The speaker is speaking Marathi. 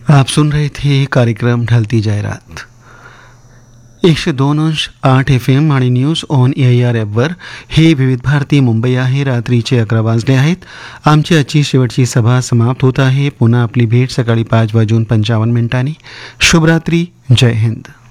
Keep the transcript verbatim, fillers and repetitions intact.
आप सुन रहे थे कार्यक्रम ढलती जाहिरात एकशे दोन अंश आठ एफ एम आणि news on A I R ॲपवर हे विविध भारती मुंबई आहे. रात्रीचे अकरा वाजले आहेत. आमची आजची शेवटची सभा समाप्त होत आहे. पुन्हा आपली भेट सकाळी पाच वाजून पंचावन्न मिनिटांनी. शुभरात्री. जय हिंद.